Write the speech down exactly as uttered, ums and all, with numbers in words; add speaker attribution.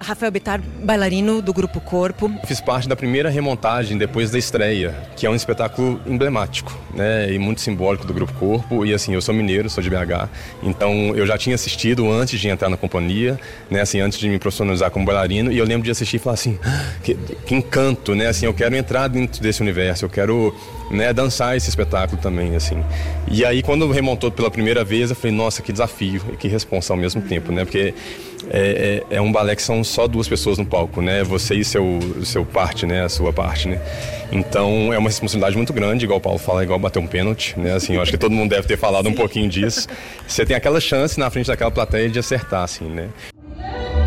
Speaker 1: Rafael Bittar, bailarino do Grupo Corpo.
Speaker 2: Eu fiz parte da primeira remontagem depois da estreia, que é um espetáculo emblemático, né, e muito simbólico do Grupo Corpo. E assim, eu sou mineiro, sou de B H, então eu já tinha assistido antes de entrar na companhia, né, assim, antes de me profissionalizar como bailarino, e eu lembro de assistir e falar assim, ah, que, que encanto, né, assim, eu quero entrar dentro desse universo, eu quero, né, dançar esse espetáculo também, assim. E aí, quando remontou pela primeira vez, eu falei, nossa, que desafio e que responsa ao mesmo tempo, né, porque é, é, é um balé que são só duas pessoas no palco, né, você e seu, seu parte, né, a sua parte, né. Então, é uma responsabilidade muito grande, igual o Paulo fala, igual bater um pênalti, né, assim, eu acho que todo mundo deve ter falado um pouquinho disso. Você tem aquela chance na frente daquela plateia de acertar, assim, né.